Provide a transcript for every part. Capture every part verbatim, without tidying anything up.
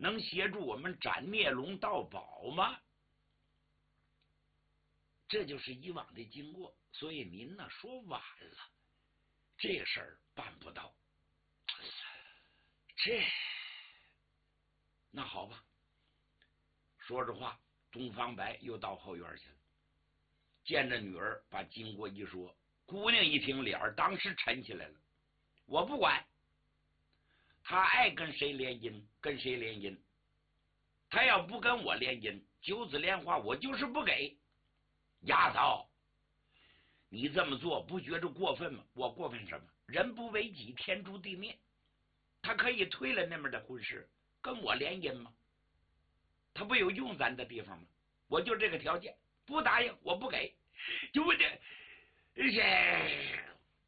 能协助我们斩孽龙盗宝吗？这就是以往的经过，所以您呢说晚了，这事儿办不到。这那好吧，说着话，东方白又到后院去了，见着女儿，把经过一说，姑娘一听，脸儿当时沉起来了。我不管，他爱跟谁联姻跟谁联姻，他要不跟我联姻，九子莲花我就是不给。丫头，你这么做不觉着过分吗？我过分什么？人不为己，天诛地灭。他可以推了那么的婚事，跟我联姻吗？他不有用咱的地方吗？我就这个条件，不答应我不给，就我这这，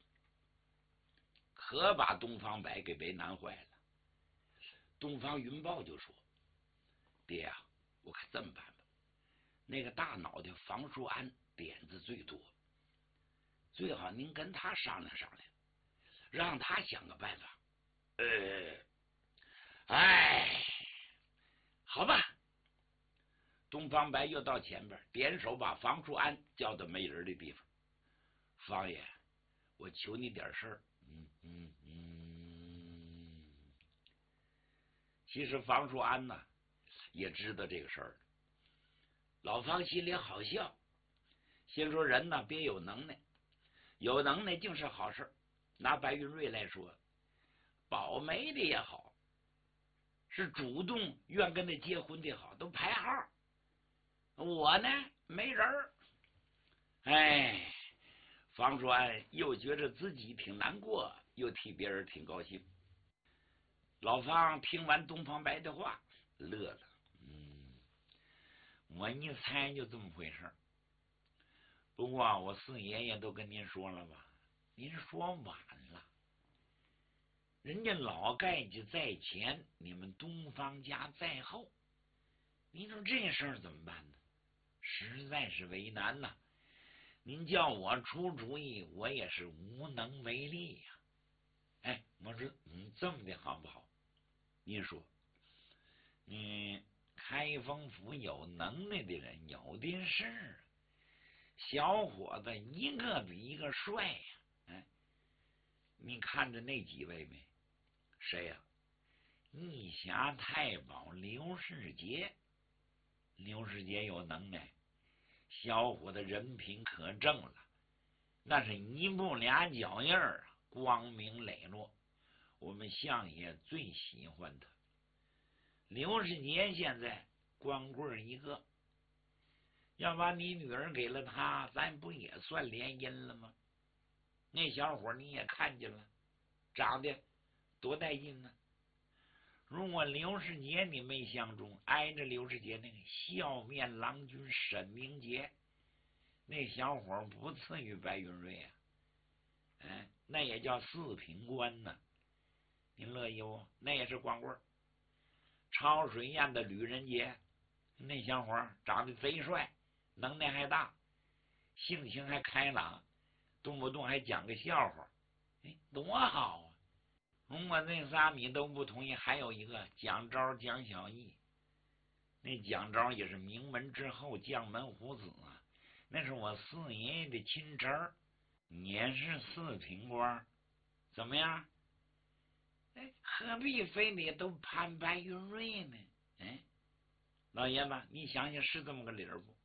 可把东方白给为难坏了。东方云豹就说：“爹啊，我看这么办吧，那个大脑袋房叔安点子最多，最好您跟他商量商量，让他想个办法。”呃，哎，好吧。东方白又到前边，点手把房叔安叫到没人的地方。方爷，我求你点事儿。嗯嗯嗯。其实房叔安呢也知道这个事儿。老方心里好笑，心说人呢别有能耐，有能耐竟是好事。拿白云瑞来说，保媒的也好，是主动愿跟他结婚的好，都排号。我呢没人儿。哎，房叔安又觉得自己挺难过，又替别人挺高兴。老方听完东方白的话乐了，嗯，我一猜就这么回事。不过我四爷爷都跟您说了吧，您说晚了，人家老盖家在前，你们东方家在后，您说这事儿怎么办呢？实在是为难呐、啊！您叫我出主意，我也是无能为力呀、啊。哎，我说嗯，这么的好不好？您说，嗯，开封府有能耐的人有的是，小伙子一个比一个帅呀、啊。哎，你看着那几位没？谁呀、啊？义侠太保刘世杰。刘世杰有能耐，小伙子人品可正了，那是一步俩脚印儿啊，光明磊落。我们相爷最喜欢他。刘世杰现在光棍一个，要把你女儿给了他，咱不也算联姻了吗？那小伙你也看见了，长得多带劲呢。如果刘世杰你没相中，挨着刘世杰那个笑面郎君沈明杰，那小伙不次于白云瑞啊，哎，那也叫四品官呢。您乐意不？那也是光棍。抄水宴的吕仁杰，那小伙长得贼帅，能耐还大，性情还开朗，动不动还讲个笑话，哎，多好啊！如果那仨你都不同意，还有一个蒋昭、蒋小义。那蒋昭也是名门之后，将门虎子啊，那是我四爷爷的亲侄儿，也是四品官，怎么样？哎，何必非得都攀白云瑞呢？哎，老爷子，你想想是这么个理儿不？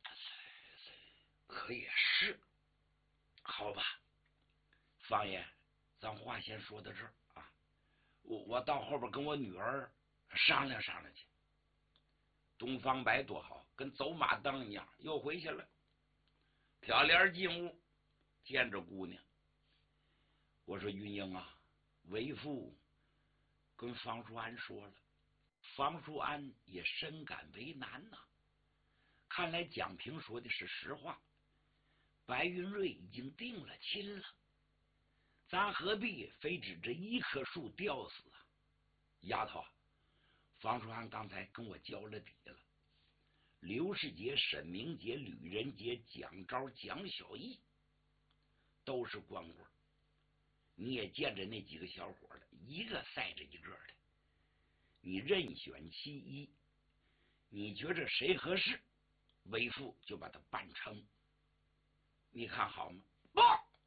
可也是，好吧，方爷，咱话先说到这儿啊。我我到后边跟我女儿商量商量去。东方白多好，跟走马灯一样，又回去了。挑帘进屋，见着姑娘，我说云英啊，为父跟房叔安说了，房叔安也深感为难呐、啊。看来蒋平说的是实话，白云瑞已经定了亲了，咱何必非指着一棵树吊死啊？丫头，房叔安刚才跟我交了底了，刘世杰、沈明杰、吕仁杰、蒋昭、蒋小义都是光棍，你也见着那几个小伙了，一个赛着一个的。 你任选其一，你觉着谁合适，为父就把它办成，你看好吗？不，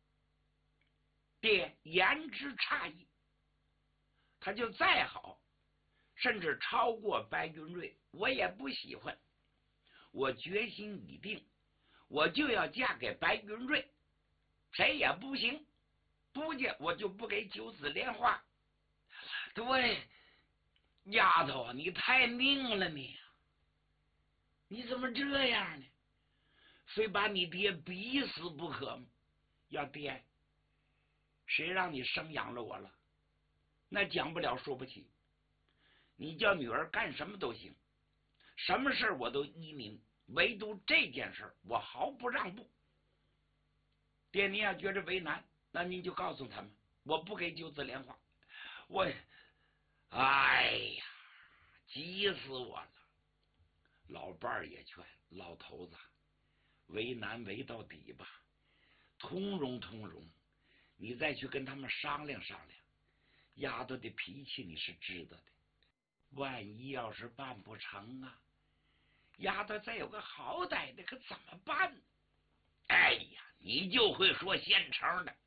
爹言之差异，他就再好，甚至超过白云瑞，我也不喜欢。我决心已定，我就要嫁给白云瑞，谁也不行，不嫁我就不给九子莲花。对，丫头，你太拧了你，你怎么这样呢？非把你爹逼死不可吗？要爹，谁让你生养了我了？那讲不了说不起，你叫女儿干什么都行，什么事我都依您，唯独这件事我毫不让步。爹，你要觉着为难，那您就告诉他们，我不给九子莲花。我，哎呀，急死我了！老伴儿也劝老头子，为难为到底吧，通融通融，你再去跟他们商量商量。丫头的脾气你是知道的，万一要是办不成啊，丫头再有个好歹的可怎么办呢？哎呀，你就会说现成的，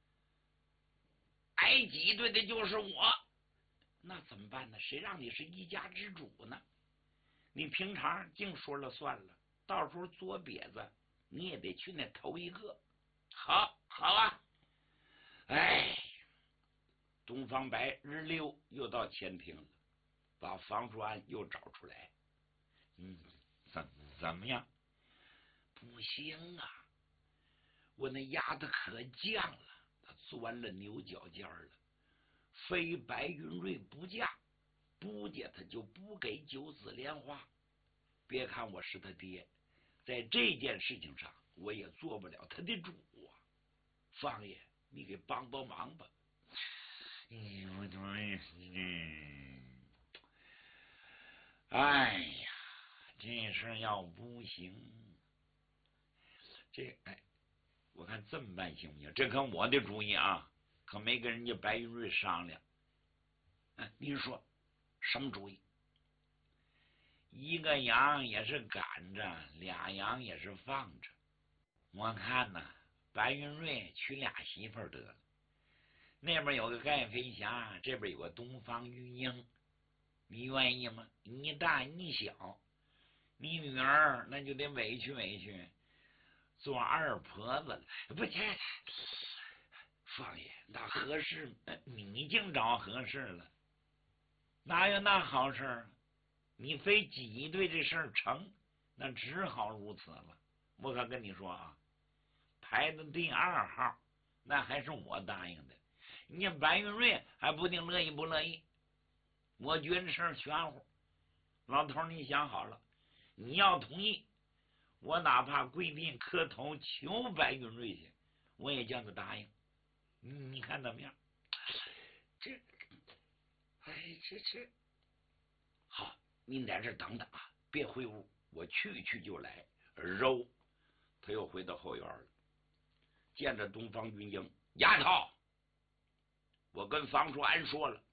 挨挤兑的就是我，那怎么办呢？谁让你是一家之主呢？你平常净说了算了，到时候作瘪子你也得去那头一个。好，好啊。哎，东方白日溜又到前庭了，把房叔安又找出来。嗯，怎怎么样？不行啊，我那丫头可犟了，她钻了牛角尖了，非白云瑞不嫁，不嫁他就不给九子莲花。别看我是他爹，在这件事情上我也做不了他的主啊。方爷，你给帮帮忙吧。嗯，哎呀，这事要不行，这哎，我看这么办行不行？这可我的主意啊，可没跟人家白云瑞商量。哎，您说什么主意？一个羊也是赶着，俩羊也是放着。我看呐，白云瑞娶俩媳妇得了，那边有个盖飞霞，这边有个东方云英，你愿意吗？你大你小，你女儿那就得委屈委屈，做二婆子了。不是，方爷，那合适？你净找合适了，哪有那好事？你非挤兑这事儿成，那只好如此了。我可跟你说啊，排的第二号，那还是我答应的。人家白云瑞还不定乐意不乐意。我觉得这事儿玄乎，老头你想好了，你要同意，我哪怕跪地磕头求白云瑞去，我也叫他答应。你你看怎么样？这，哎，这这好。您在这等等啊，别回屋，我去去就来。揉，他又回到后院了，见着东方云英，丫头，我跟房叔安说了，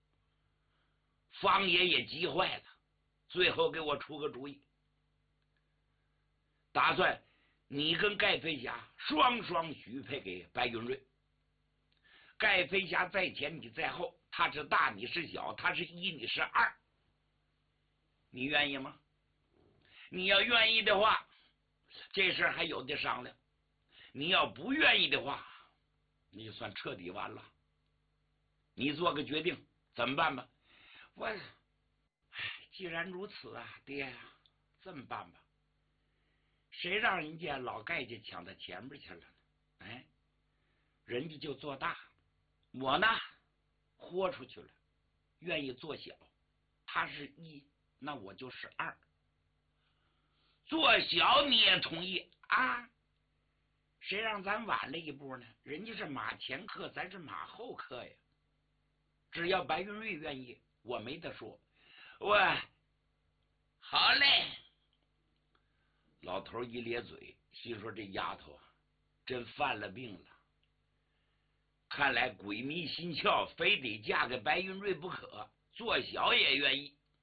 方爷也急坏了，最后给我出个主意，打算你跟盖飞侠双双许配给白云瑞。盖飞侠在前，你在后，他是大，你是小，他是一，你是二。你愿意吗？你要愿意的话，这事还有的商量；你要不愿意的话，你就算彻底完了。你做个决定，怎么办吧？我，既然如此啊，爹呀、啊，这么办吧，谁让人家老盖家抢到前面去了呢？哎，人家就做大，我呢，豁出去了，愿意做小。他是一。那我就是二，做小你也同意啊？谁让咱晚了一步呢？人家是马前客，咱是马后客呀。只要白云瑞愿意，我没得说。我好嘞。老头一咧嘴，心说这丫头啊，真犯了病了。看来鬼迷心窍，非得嫁给白云瑞不可。 做小也愿意。